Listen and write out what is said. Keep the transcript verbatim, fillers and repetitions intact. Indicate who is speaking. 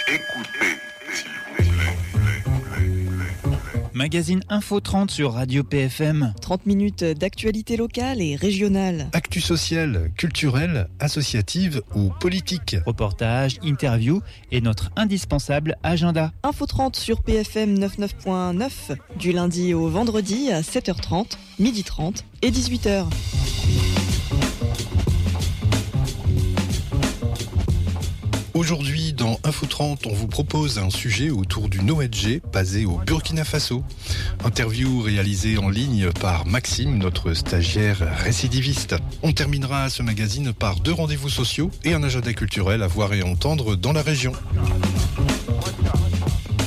Speaker 1: Écoutez, s'il vous plaît.
Speaker 2: Magazine Info trente sur Radio P F M.
Speaker 3: trente minutes d'actualité locale et régionale.
Speaker 4: Actu sociale, culturelle, associative ou politique.
Speaker 2: Reportages, interviews et notre indispensable agenda.
Speaker 3: Info trente sur P F M quatre-vingt-neuf point neuf du lundi au vendredi à sept heures trente, midi trente et dix-huit heures.
Speaker 4: Aujourd'hui, dans Info trente, on vous propose un sujet autour d'une O N G basée au Burkina Faso. Interview réalisée en ligne par Maxime, notre stagiaire récidiviste. On terminera ce magazine par deux rendez-vous sociaux et un agenda culturel à voir et entendre dans la région.